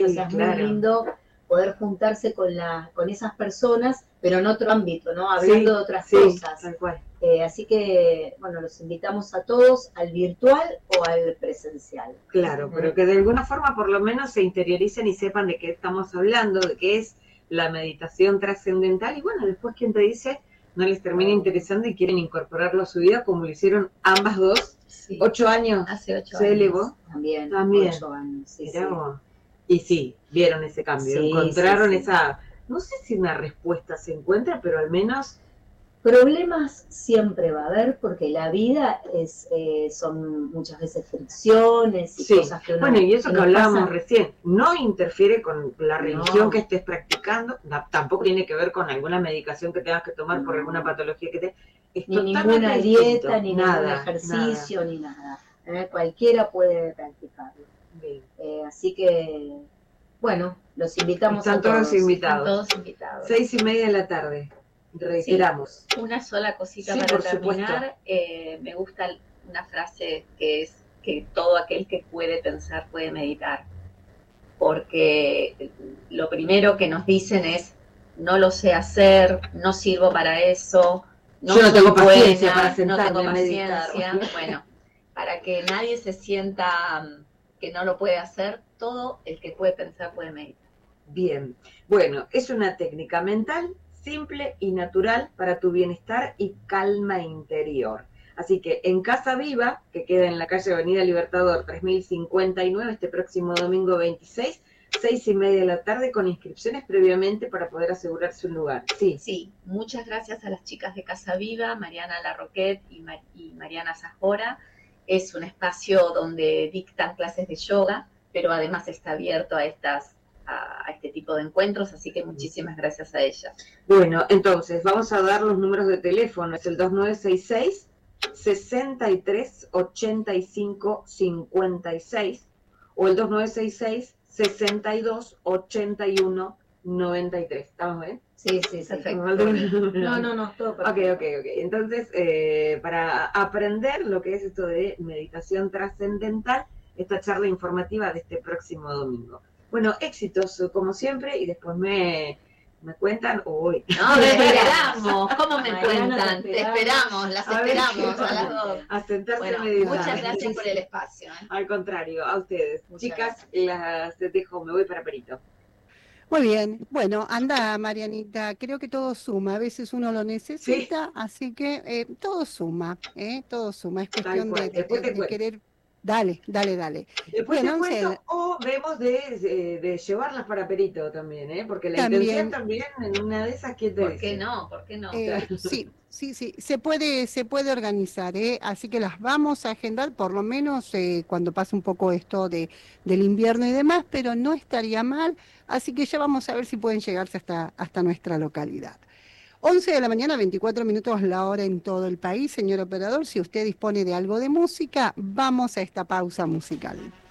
o sea, es muy lindo poder juntarse con esas personas, pero en otro ámbito, ¿no? Hablando de otras cosas. Tal cual. Así que, bueno, los invitamos a todos al virtual o al presencial. Claro, pero que de alguna forma por lo menos se interioricen y sepan de qué estamos hablando, de qué es la meditación trascendental, y bueno, después quien te dice, no les termina interesando y quieren incorporarlo a su vida como lo hicieron ambas dos. 8 años. Hace 8 se años. elevó. También. 8 años, sí. Y sí, vieron ese cambio, encontraron esa, no sé si una respuesta se encuentra, pero al menos... Problemas siempre va a haber porque la vida son muchas veces fricciones y cosas que uno... Bueno, y eso que hablábamos recién, no interfiere con la religión que estés practicando, tampoco tiene que ver con alguna medicación que tengas que tomar por alguna patología que te... Ni ninguna dieta, ni ningún ejercicio, ni nada. Cualquiera puede practicarlo. Así que, bueno, los invitamos a todos. Están todos invitados. 6:30 de la tarde. Reiteramos. Sí, una sola cosita para terminar. Me gusta una frase que es que todo aquel que puede pensar puede meditar. Porque lo primero que nos dicen es, no lo sé hacer, no sirvo para eso, yo no tengo paciencia para sentarme a meditar. Bueno, para que nadie se sienta que no lo puede hacer, todo el que puede pensar puede meditar. Bien, bueno, es una técnica mental simple y natural para tu bienestar y calma interior. Así que en Casa Viva, que queda en la calle Avenida Libertador 3059, este próximo domingo 26, 6:30 de la tarde, con inscripciones previamente para poder asegurarse un lugar. Sí, muchas gracias a las chicas de Casa Viva, Mariana Larroquet y Mariana Sajora. Es un espacio donde dictan clases de yoga, pero además está abierto a este tipo de encuentros, así que muchísimas gracias a ellas. Bueno, entonces vamos a dar los números de teléfono, es el 2966 63 85 56 o el 2966 62 81 93. ¿Estamos bien? Sí, perfecto. No, todo perfecto. Ok. Entonces, para aprender lo que es esto de meditación trascendental, esta charla informativa de este próximo domingo. Bueno, éxitos como siempre, y después me cuentan hoy. No, te esperamos. ¿Cómo me cuentan? Te esperamos, las esperamos a las dos. A sentarse a meditar. Muchas gracias por el espacio. Al contrario, a ustedes. Chicas, las dejo, me voy para Perito. Muy bien, bueno, anda Marianita, creo que todo suma, a veces uno lo necesita, así que todo suma, todo suma, es cuestión de querer. Dale. Después te cuento, o vemos de llevarlas para Perito también, porque la intención también en una de esas, ¿quién te dice? ¿Por qué no? Sí, se puede organizar, así que las vamos a agendar, por lo menos cuando pase un poco esto del invierno y demás, pero no estaría mal, así que ya vamos a ver si pueden llegarse hasta nuestra localidad. 11 de la mañana, 24 minutos la hora en todo el país. Señor operador, si usted dispone de algo de música, vamos a esta pausa musical.